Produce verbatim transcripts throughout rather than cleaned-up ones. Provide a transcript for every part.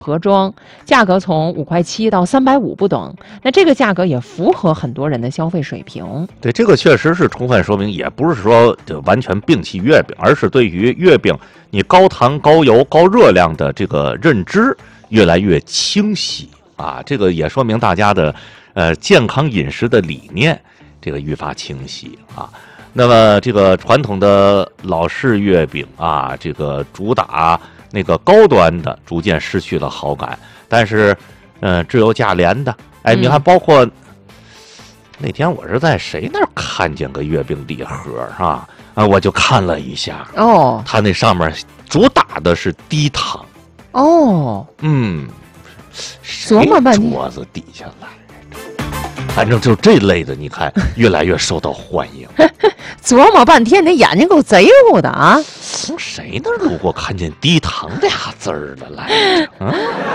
盒装，价格从五块七到三百五不等。那这个价格也符合很多人的消费水平。 对，这个确实是充分说明，也不是说就完全摒弃月饼，而是对于月饼你高糖、高油、高热量的这个认知越来越清晰啊。这个也说明大家的呃健康饮食的理念这个愈发清晰啊。那么这个传统的老式月饼啊，这个主打那个高端的逐渐失去了好感，但是，呃，只有价廉的，哎，你看，包括、嗯、那天我是在谁那儿看见个月饼礼盒啊，啊，我就看了一下， 哦， 它那上面主打的是低糖， 哦， 嗯， 琢磨半天， 桌子底下来。反正就这类的，你看越来越受到欢迎。 琢磨半天，你眼睛够贼乎的啊！ 从谁那儿路过看见低糖俩字儿的来着？嗯，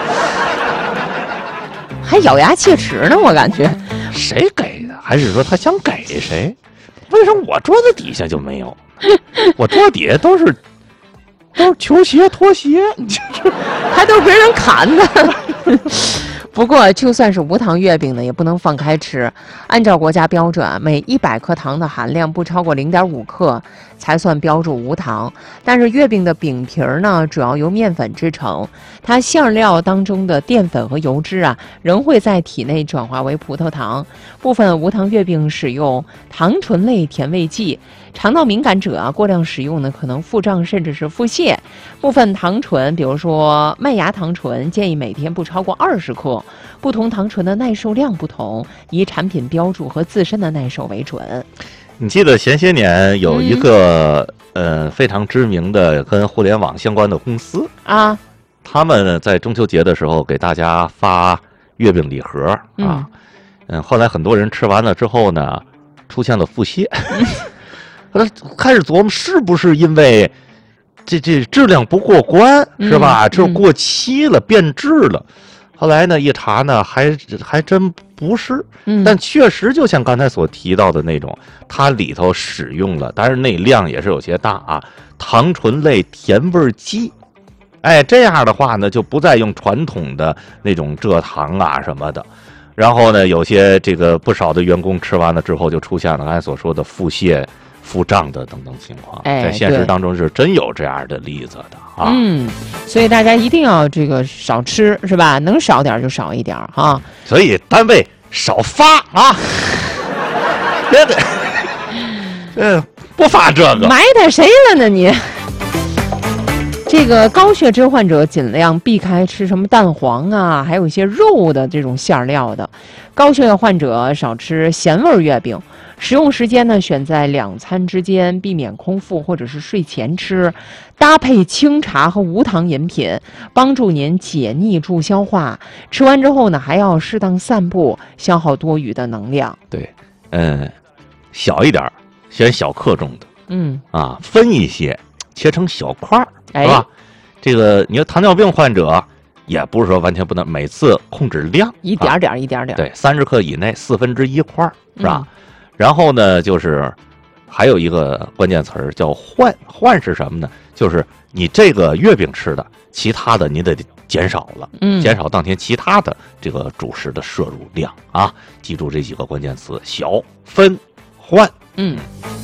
还咬牙切齿呢，我感觉。 谁给的？还是说他想给谁？为什么我桌子底下就没有？我桌底下都是都是球鞋、拖鞋， 还都是别人砍的。不过，就算是无糖月饼呢，也不能放开吃。按照国家标准，每一百克糖的含量不超过零点五克，才算标注无糖。但是月饼的饼皮儿呢，主要由面粉制成，它馅料当中的淀粉和油脂啊，仍会在体内转化为葡萄糖。部分无糖月饼使用糖醇类甜味剂，肠道敏感者啊，过量使用呢，可能腹胀甚至是腹泻。部分糖醇，比如说麦芽糖醇，建议每天不超过二十克。不同糖醇的耐受量不同，以产品标注和自身的耐受为准。 你记得前些年有一个、嗯、呃非常知名的跟互联网相关的公司啊， 他们在中秋节的时候给大家发月饼礼盒啊，嗯，嗯后来很多人吃完了之后呢，出现了腹泻，嗯、开始琢磨是不是因为这这质量不过关，是吧？这、嗯、过期了，变质了。后来呢，一查呢，还还真不是， 嗯， 但确实就像刚才所提到的那种，它里头使用了，当然那量也是有些大啊，糖醇类甜味剂，哎，这样的话呢，就不再用传统的那种蔗糖啊什么的。然后呢，有些这个不少的员工吃完了之后，就出现了刚才所说的腹泻、腹胀的等等情况， 哎， 在现实当中是真有这样的例子的啊。 嗯，所以大家一定要这个少吃，是吧？能少点就少一点哈。 所以单位少发啊，别的，嗯，不发这个， 埋汰谁了呢你？这个高血脂患者尽量避开吃什么蛋黄啊，还有一些肉的这种馅料的。高血压患者少吃咸味月饼。食用时间呢，选在两餐之间，避免空腹或者是睡前吃，搭配清茶和无糖饮品，帮助您解腻助消化。吃完之后呢，还要适当散步，消耗多余的能量。 对，嗯，小一点，选小克重的， 嗯啊，分一些，切成小块儿，是吧？ 哎、 这个你说糖尿病患者。也不是说完全不能，每次控制量， 一点点、啊、一点点， 对，三十克以内，四分之一块，是吧？嗯、然后呢，就是还有一个关键词儿叫换，换是什么呢？就是你这个月饼吃的，其他的你得减少了， 嗯， 减少当天其他的这个主食的摄入量啊。记住这几个关键词：小、分、换， 嗯。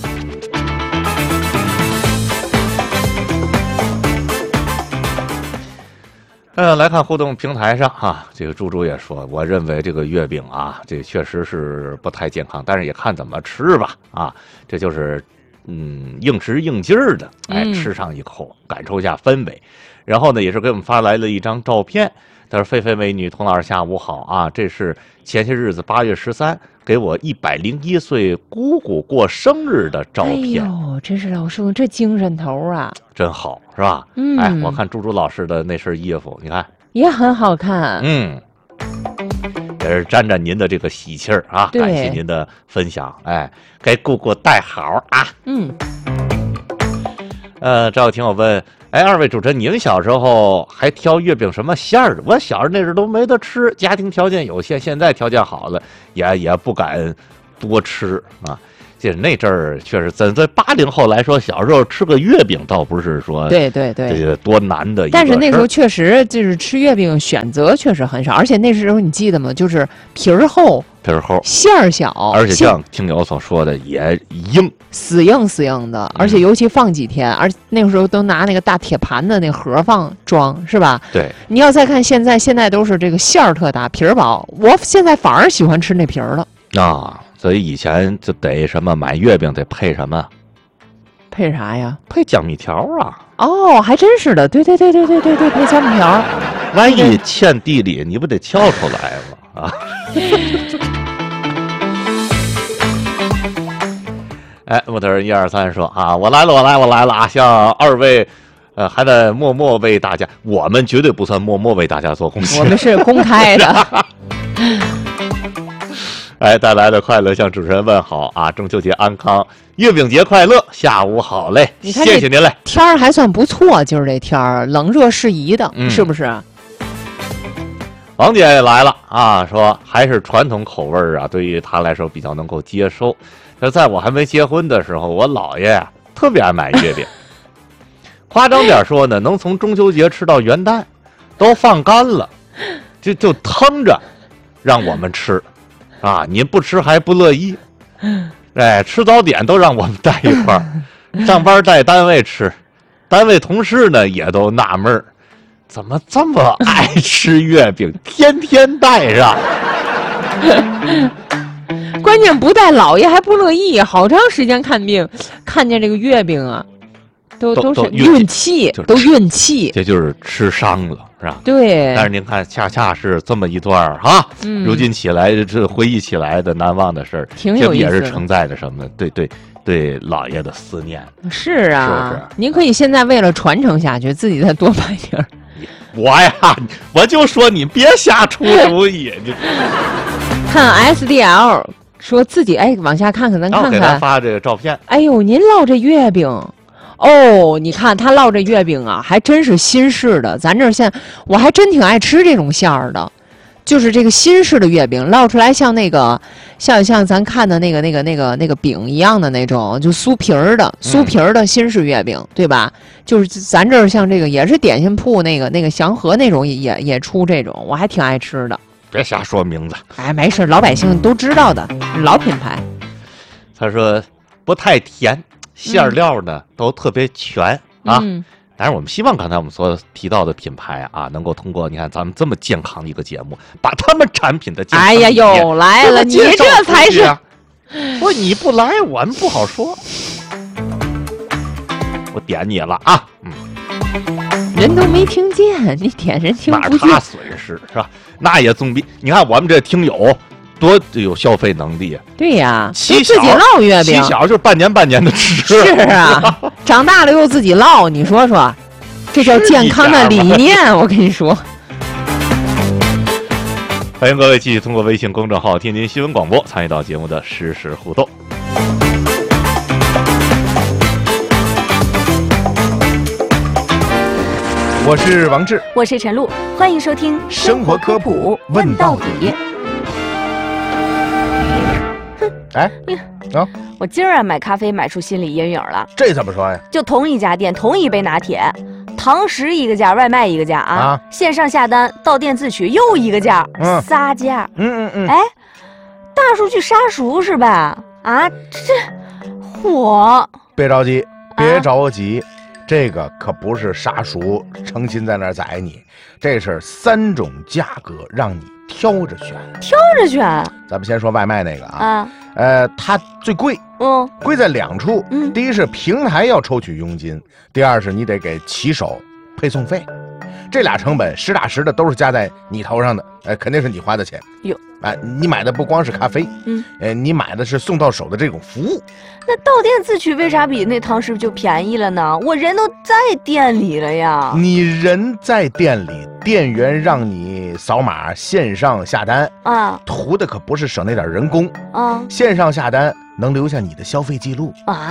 呃，来看互动平台上哈、啊，这个猪猪也说，我认为这个月饼啊，这确实是不太健康，但是也看怎么吃吧啊，这就是嗯应时应劲儿的，哎，吃上一口，感受一下氛围。然后呢，也是给我们发来了一张照片，他说：“菲菲美女，童老师下午好啊，这是前些日子八月十三给我一百零一岁姑姑过生日的照片。”哎呦，真是老叔这精神头啊， 真好，是吧？ 嗯， 哎，我看猪猪老师的那身衣服，你看也很好看， 嗯，也是沾沾您的这个喜气儿啊，感谢您的分享，哎，给姑姑带好啊， 嗯。 呃，赵婷，我问，哎，二位主持人，您小时候还挑月饼什么馅儿的？我小时候那时候都没得吃，家庭条件有限，现在条件好了，也也不敢多吃啊。 这那阵儿确实，咱在八零后来说，小时候吃个月饼倒不是说对对对， 这个多难的一个事儿。 但是那时候确实就是吃月饼选择确实很少，而且那时候你记得吗？就是皮儿厚， 皮儿厚， 馅儿小， 而且像听友所说的也硬， 死硬死硬的，而且尤其放几天，而那个时候都拿那个大铁盘子那盒放装，是吧？ 对。 你要再看现在，现在都是这个馅儿特大，皮儿薄，我现在反而喜欢吃那皮儿了。 啊，所以以前就得什么买月饼得配什么？ 配啥呀？ 配江米条啊！ 哦，还真是的，对对对对对对对，配江米条。 万一欠地里，你不得撬出来吗？啊！哎，木头人一二三说啊，我来了，我来，我来了啊！向二位，呃，还得默默为大家，我们绝对不算默默为大家做贡献， 我们是公开的。 哎，带来的快乐向主持人问好啊！中秋节安康，月饼节快乐，下午好嘞！谢谢您嘞。 天儿还算不错，今儿这天儿冷热适宜的， 嗯、 是不是？ 王姐也来了啊，说还是传统口味儿啊，对于她来说比较能够接受。那在我还没结婚的时候，我姥爷啊特别爱买月饼，夸张点说呢，能从中秋节吃到元旦，都放干了，就就腾着让我们吃。啊，你不吃还不乐意，哎，吃早点都让我们带一块儿，上班带单位吃，单位同事呢也都纳闷儿，怎么这么爱吃月饼，天天带上。 关键不带姥爷还不乐意，好长时间看病，看见这个月饼啊，都都都是运气，都运气， 这就是吃伤了。是吧？ 对， 但是您看，恰恰是这么一段儿哈， 嗯、 如今起来这回忆起来的难忘的事儿， 挺有意思的， 也是承载着什么？对对对，姥爷的思念。 是啊， 是不是？ 您可以现在为了传承下去，自己再多买点儿。 我呀，我就说你别瞎出主意。你看 S D L 说自己哎，往下看看，咱看看。 给他发这个照片。 哎呦，您烙这月饼。哦，你看他烙这月饼啊，还真是新式的。咱这现在我还真挺爱吃这种馅儿的，就是这个新式的月饼烙出来像那个像像咱看的那个那个那个那个饼一样的那种，就酥皮儿的酥皮儿的新式月饼，对吧？就是咱这儿像这个也是点心铺那个那个祥和那种也也出这种，我还挺爱吃的。 别瞎说名字， 哎，没事，老百姓都知道的老品牌。 他说不太甜。馅料呢、嗯、都特别全啊， 嗯， 但是我们希望刚才我们所提到的品牌啊，能够通过你看咱们这么健康的一个节目，把他们产品的健康哎呀又来了，你这才是， 不是你不来我们不好说。我点你了啊，嗯， 人都没听见，你点人听不见， 那他损失是吧？那也总比你看我们这听友。多有消费能力啊！ 对呀， 自己烙月饼， 起小就是半年半年的吃。 是啊，长大了又自己烙，你说说，这叫健康的理念。我跟你说， 欢迎各位继续通过微信公众号“天津新闻广播”参与到节目的实时互动。 我是王志， 我是陈露，欢迎收听生活科普问到底。哎，啊！ 我今儿啊买咖啡买出心理阴影了。 这怎么说呀？ 就同一家店，同一杯拿铁，堂食一个价，外卖一个价啊！啊线上下单到店自取又一个价，嗯、仨价。 嗯嗯嗯。 哎，大数据杀熟是吧？啊，这火！ 别着急，别着急，啊、这个可不是杀熟，诚心在那儿宰你，这是三种价格让你挑着选。 挑着选。 咱们先说外卖那个啊。 啊。 呃，它最贵， 嗯， 贵在两处， 嗯， 第一是平台要抽取佣金，第二是你得给骑手配送费，这俩成本实打实的都是加在你头上的，呃，肯定是你花的钱。 哟， 哎、呃，你买的不光是咖啡， 嗯， 呃，你买的是送到手的这种服务。 那到店自取为啥比那堂食就便宜了呢？我人都在店里了呀。 你人在店里，店员让你扫码线上下单啊， 图的可不是省那点人工啊， 线上下单能留下你的消费记录啊。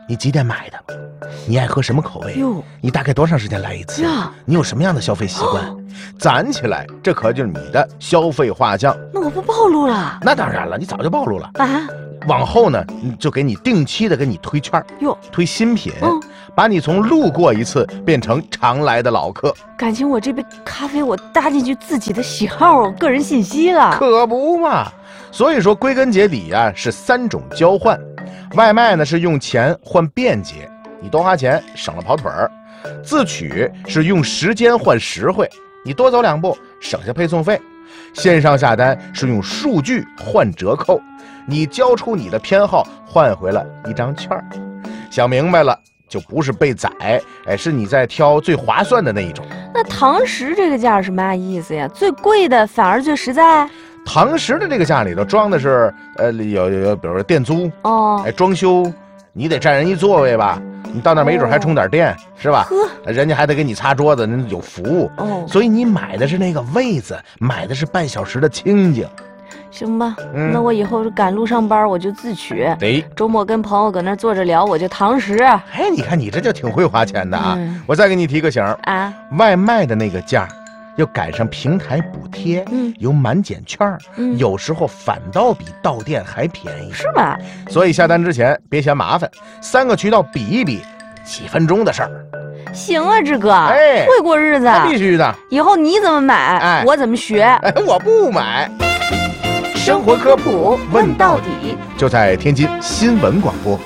你几点买的？你爱喝什么口味？ 哟， 你大概多长时间来一次？你有什么样的消费习惯？攒起来，这可就是你的消费画像。 那我不暴露了？ 那当然了，你早就暴露了啊！ 往后呢，就给你定期的给你推券哟， 推新品， 嗯， 把你从路过一次变成常来的老客。 感情我这杯咖啡我搭进去自己的喜好、个人信息了， 可不嘛。所以说，归根结底啊，是三种交换。外卖呢是用钱换便捷，你多花钱省了跑腿儿；自取是用时间换实惠，你多走两步省下配送费；线上下单是用数据换折扣，你交出你的偏好换回了一张券儿。想明白了，就不是被宰，哎，是你在挑最划算的那一种。 那堂食这个价是嘛意思呀？最贵的反而最实在？ 堂食的这个价里头装的是，呃，有有有，比如说店租哦， 哎，装修，你得占人一座位吧？你到那没准还充点电，哦、是吧？ 呵， 人家还得给你擦桌子，人有服务哦。所以你买的是那个位子，买的是半小时的清静。 行吧，嗯、那我以后赶路上班我就自取， 哎， 周末跟朋友搁那坐着聊我就堂食。 哎，你看你这就挺会花钱的啊！嗯、我再给你提个醒啊， 外卖的那个价。要赶上平台补贴，嗯，有满减券，嗯，有时候反倒比到店还便宜， 是吗？ 所以下单之前别嫌麻烦，三个渠道比一比，几分钟的事儿。 行啊，志哥， 哎， 会过日子， 必须的。 以后你怎么买，哎，我怎么学， 哎，我不买。 生活科普问到底， 就在天津新闻广播。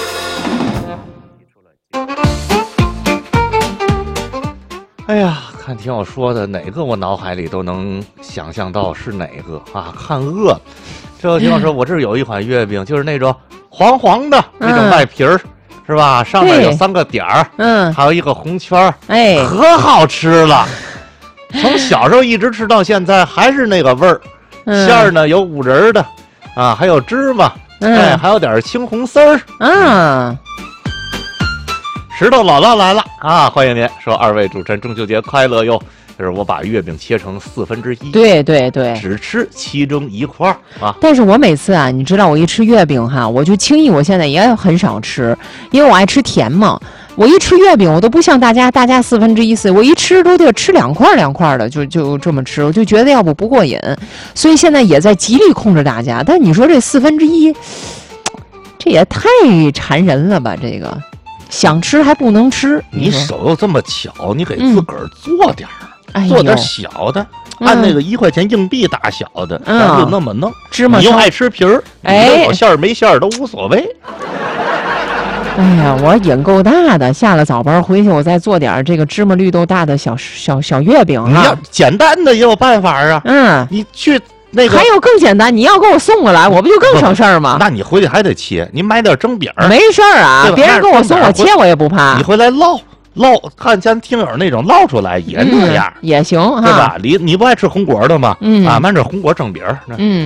哎呀，看听我说的哪个我脑海里都能想象到是哪个啊！看饿了。这听我说，我这有一款月饼，就是那种黄黄的那种外皮儿，嗯、是吧？上面有三个点儿，嗯，还有一个红圈儿， 哎， 可好吃了。从小时候一直吃到现在，还是那个味儿。嗯、馅儿呢有五仁的，啊，还有芝麻，嗯、哎，还有点青红丝儿， 嗯。 石头姥姥来了啊！欢迎您，说二位主持人中秋节快乐哟！就是我把月饼切成四分之一， 对对对， 只吃其中一块啊。 但是我每次啊，你知道我一吃月饼哈，我就轻易，我现在也很少吃，因为我爱吃甜嘛。我一吃月饼，我都不像大家，大家四分之一四，我一吃都得吃两块两块的，就就这么吃，我就觉得要不不过瘾，所以现在也在极力控制大家。但你说这四分之一，这也太馋人了吧？这个。想吃还不能吃， 你手又这么巧，你给自个儿做点儿， 嗯、 做点小的，嗯、按那个一块钱硬币大小的，咱、嗯、就那么弄。 芝麻， 你又爱吃皮儿， 哎， 有馅儿没馅儿都无所谓。 哎呀，我瘾够大的，下了早班回去，我再做点这个芝麻绿豆大的小小小月饼啊。 你要简单的也有办法啊。 嗯， 你去。那个还有更简单，你要给我送过来，我不就更省事儿吗？ 那你回去还得切，你买点蒸饼。 没事儿啊，别人给我送我切，我也不怕。 你回来烙烙，看咱听友那种烙出来也那样、 嗯、也行， 对吧？你你不爱吃红果的吗？ 嗯啊，买点红果蒸饼。 嗯。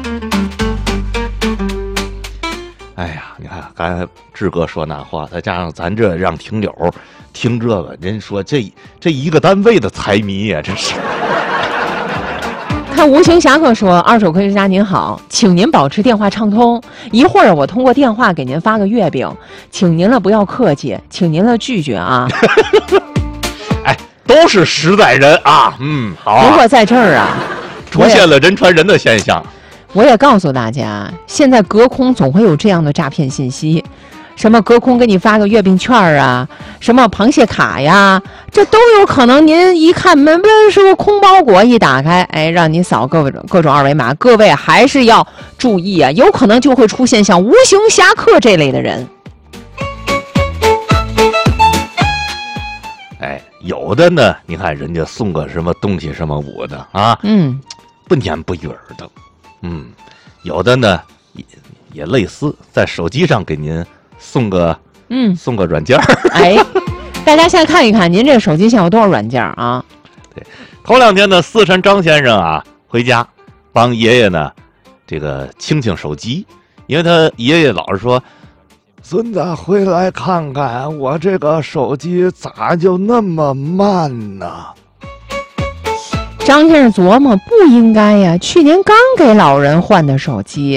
哎呀，你看刚才志哥说那话，再加上咱这让听友听这个，人说这这一个单位的财迷呀，真是。 看无形侠客说，二手科学家您好，请您保持电话畅通，一会儿我通过电话给您发个月饼，请您了不要客气，请您了拒绝啊。 哎，都是实在人啊，嗯，好啊。 不过在这儿啊， 出现了人传人的现象。 我也告诉大家，现在隔空总会有这样的诈骗信息。什么隔空给你发个月饼券啊，什么螃蟹卡呀，这都有可能。您一看门边是个空包裹，一打开，哎，让你扫各种各种二维码。各位还是要注意啊，有可能就会出现像无形侠客这类的人。 哎，有的呢，你看人家送个什么东西什么我的啊， 嗯， 不言不语的，嗯，有的呢也也类似，在手机上给您。送个嗯，送个软件儿。 哎，大家现在看一看，您这手机现在有多少软件啊？ 对，头两天呢，四川张先生啊回家帮爷爷呢这个清清手机，因为他爷爷老是说：“孙子回来看看，我这个手机咋就那么慢呢？” 张先生琢磨，不应该呀，去年刚给老人换的手机。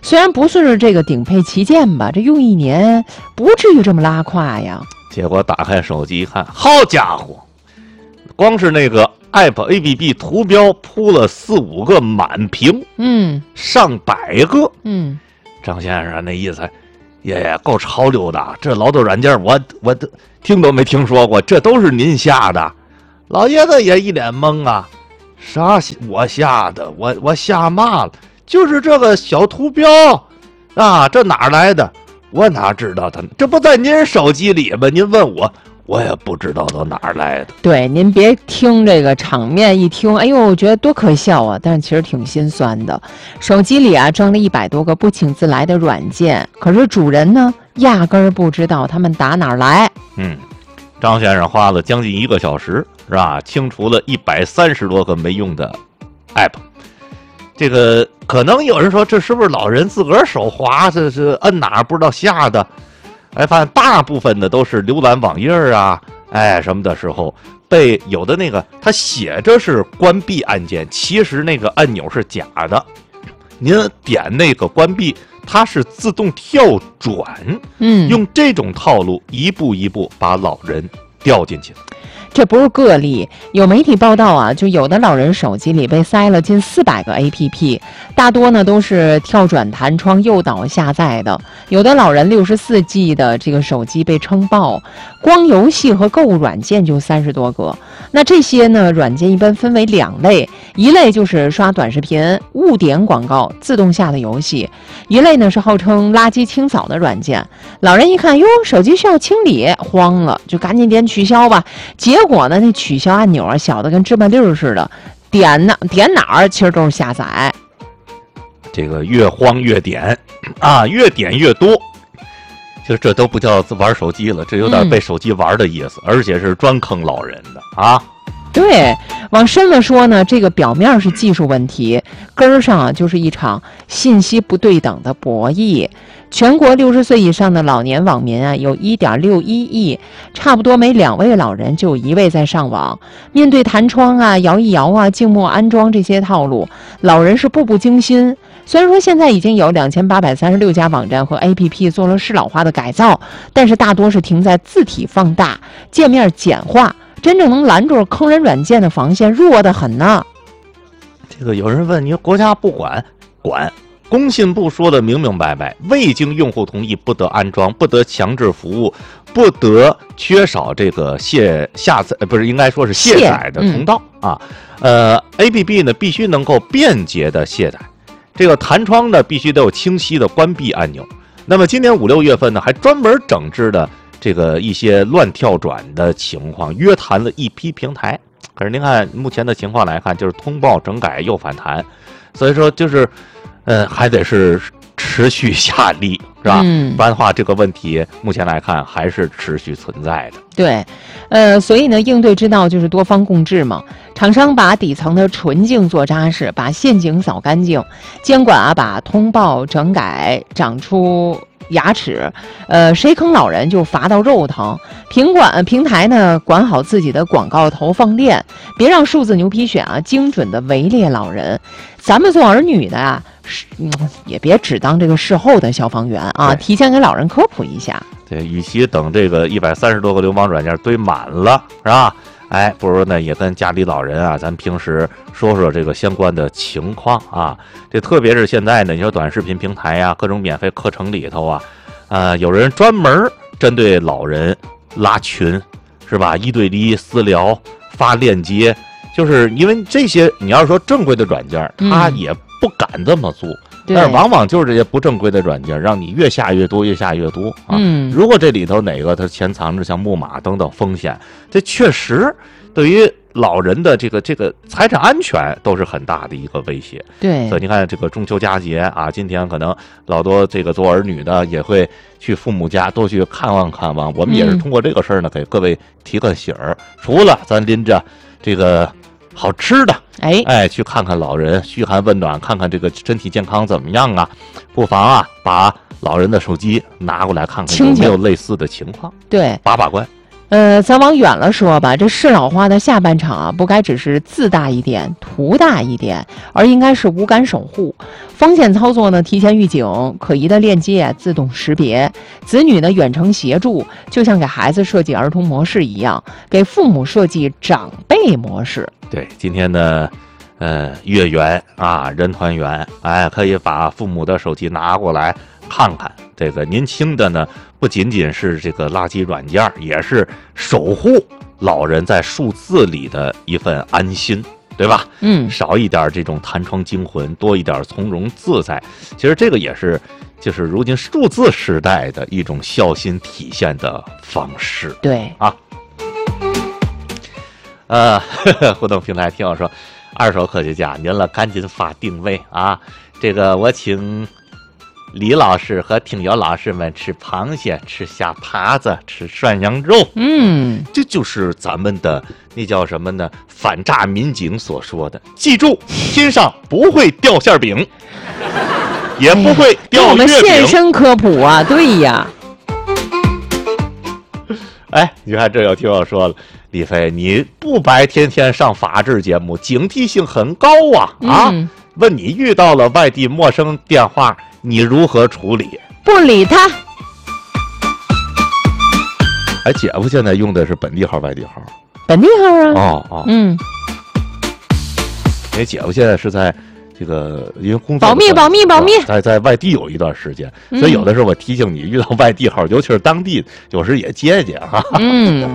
虽然不是这个顶配旗舰吧，这用一年不至于这么拉胯呀。 结果打开手机一看，好家伙，光是那个 App A P P 图标铺了四五个满屏， 嗯， 上百个， 嗯， 张先生那意思，也够潮流的。这老多软件我我听都没听说过，这都是您下的？老爷子也一脸懵啊，啥我下的？我我下嘛了？就是这个小图标啊，这哪来的？我哪知道它？这不在您手机里吗？您问我，我也不知道都哪儿来的。 对，您别听这个场面一听，哎呦，我觉得多可笑啊！但是其实挺心酸的。手机里啊装了一百多个不请自来的软件，可是主人呢压根儿不知道他们打哪儿来。 嗯，张先生花了将近一个小时，是吧？清除了一百三十多个没用的 app。这个可能有人说，这是不是老人自个儿手滑？这是摁哪儿不知道下的？哎，发现大部分的都是浏览网页啊，哎什么的时候，被有的那个它写着是关闭按键，其实那个按钮是假的。您点那个关闭，它是自动跳转， 嗯， 用这种套路一步一步把老人掉进去。 这不是个例，有媒体报道啊，就有的老人手机里被塞了近四百个 A P P， 大多呢都是跳转弹窗诱导下载的。有的老人六十四 G 的这个手机被撑爆，光游戏和购物软件就三十多个。那这些呢软件一般分为两类，一类就是刷短视频、误点广告、自动下的游戏，一类呢是号称垃圾清扫的软件。老人一看，哟，手机需要清理，慌了，就赶紧点取消吧。结结果呢，那取消按钮啊，小的跟芝麻粒儿似的，点呢点哪儿其实都是下载。 这个越慌越点啊，越点越多，就这都不叫玩手机了，这有点被手机玩的意思，嗯、而且是专坑老人的啊。 对，往深了说呢，这个表面是技术问题，根儿上啊就是一场信息不对等的博弈。全国六十岁以上的老年网民啊，有 一点六一亿，差不多每两位老人就有一位在上网。面对弹窗啊、摇一摇啊、静默安装这些套路，老人是步步惊心。虽然说现在已经有两千八百三十六家网站和 A P P 做了适老化的改造，但是大多是停在字体放大、界面简化。真正能拦住坑人软件的防线弱得很呢。 这个有人问你，国家不管管，工信部说的明明白白，未经用户同意不得安装，不得强制服务，不得缺少这个卸下载，不是应该说是卸载的通道、嗯、啊。呃 ，A P P 呢必须能够便捷的卸载，这个弹窗呢必须得有清晰的关闭按钮。那么今年五六月份呢，还专门整治的。这个一些乱跳转的情况，约谈了一批平台。可是您看目前的情况来看，就是通报整改又反弹，所以说就是，呃，还得是持续下力，是吧？嗯，不然的话，这个问题目前来看还是持续存在的。 对，呃，所以呢，应对之道就是多方共治嘛。厂商把底层的纯净做扎实，把陷阱扫干净；监管啊，把通报整改长出牙齿，呃，谁坑老人就罚到肉疼。平管平台呢，管好自己的广告投放链，别让数字牛皮癣啊精准的围猎老人。咱们做儿女的啊，嗯，也别只当这个事后的消防员啊，提前给老人科普一下。 对，与其等这个一百三十多个流氓软件堆满了，是吧？哎，不如呢也跟家里老人啊，咱平时说说这个相关的情况啊。这特别是现在呢，你说短视频平台呀、啊，各种免费课程里头啊，呃，有人专门针对老人拉群，是吧？一对一私聊、发链接，就是因为这些，你要说正规的软件，他也不敢这么做。嗯，但是往往就是这些不正规的软件，让你越下越多，越下越多啊！嗯，如果这里头哪个它潜藏着像木马等等风险，这确实对于老人的这个这个财产安全都是很大的一个威胁。 对， 所以你看这个中秋佳节啊，今天可能老多这个做儿女的也会去父母家多去看望看望。我们也是通过这个事儿呢，给各位提个醒儿。除了咱拎着这个好吃的，哎哎，去看看老人，嘘寒问暖，看看这个身体健康怎么样啊？不妨啊，把老人的手机拿过来看看有没有类似的情况， 对， 把把关。 呃，咱往远了说吧，这适老化的下半场啊，不该只是字大一点、图大一点，而应该是无感守护。风险操作呢，提前预警；可疑的链接自动识别。子女呢，远程协助，就像给孩子设计儿童模式一样，给父母设计长辈模式。 对，今天呢，呃，月圆啊，人团圆，哎，可以把父母的手机拿过来看看。这个年轻的呢，不仅仅是这个垃圾软件，也是守护老人在数字里的一份安心，对吧？ 嗯， 少一点这种弹窗惊魂，多一点从容自在。其实这个也是，就是如今数字时代的一种孝心体现的方式。 对啊，呃，呵呵互动平台听我说，二手科学家，您了赶紧发定位啊！这个我请李老师和听友老师们吃螃蟹、吃虾爬子、吃涮羊肉。 嗯， 这就是咱们的那叫什么呢？反诈民警所说的，记住，天上不会掉馅饼，也不会掉月饼。 我们现身科普啊，对呀。 哎，你看这有听友说了，李飞，你不白天天上法制节目，警惕性很高啊啊！ 嗯、 问你遇到了外地陌生电话，你如何处理？ 不理他。 哎，姐夫现在用的是本地号、外地号？ 本地号啊。 哦哦， 嗯。 因为姐夫现在是在这个因为工作保密保密保密， 在在外地有一段时间，所以有的时候我提醒你，遇到外地号，尤其是当地，有时也接接哈。 嗯。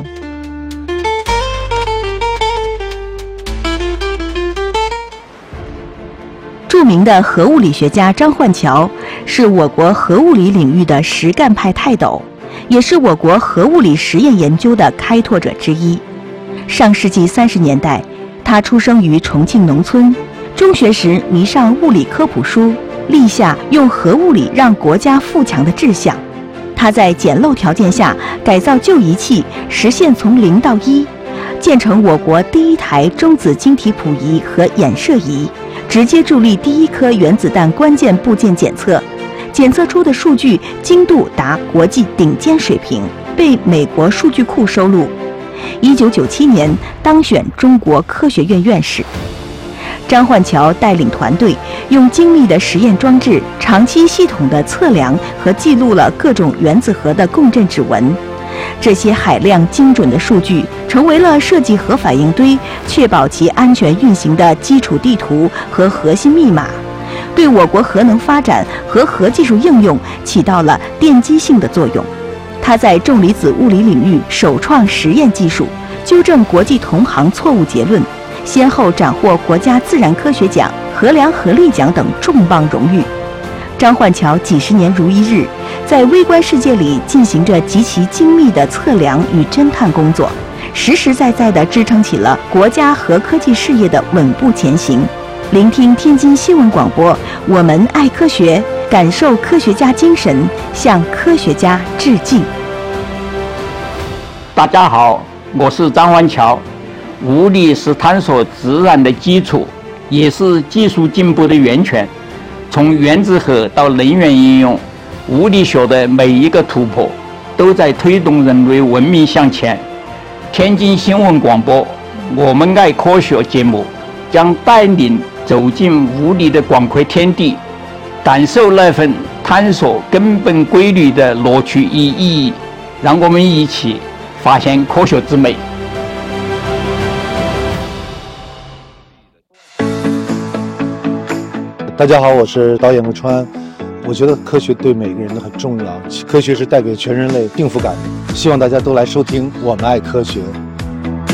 著名的核物理学家张焕桥是我国核物理领域的实干派泰斗，也是我国核物理实验研究的开拓者之一。上世纪三十年代，他出生于重庆农村，中学时迷上物理科普书，立下用核物理让国家富强的志向。他在简陋条件下改造旧仪器，实现从零到一，建成我国第一台中子晶体谱仪和衍射仪，直接助力第一颗原子弹关键部件检测，检测出的数据精度达国际顶尖水平，被美国数据库收录。一九九七年当选中国科学院院士。张焕桥带领团队用精密的实验装置，长期系统地测量和记录了各种原子核的共振指纹。这些海量精准的数据成为了设计核反应堆、确保其安全运行的基础地图和核心密码，对我国核能发展和核技术应用起到了奠基性的作用。他在重离子物理领域首创实验技术，纠正国际同行错误结论，先后斩获国家自然科学奖、核量合力奖等重磅荣誉。张焕桥几十年如一日，在微观世界里进行着极其精密的测量与侦探工作，实实在在地支撑起了国家核科技事业的稳步前行。聆听天津新闻广播，我们爱科学，感受科学家精神，向科学家致敬。 大家好，我是张焕桥。物理是探索自然的基础，也是技术进步的源泉。从原子核到能源应用，物理学的每一个突破都在推动人类文明向前。天津新闻广播我们爱科学节目将带领走进物理的广阔天地，感受那份探索根本规律的乐趣与意义。让我们一起发现科学之美。 大家好，我是导演陆川。我觉得科学对每个人都很重要，科学是带给全人类幸福感的。希望大家都来收听《我们爱科学》。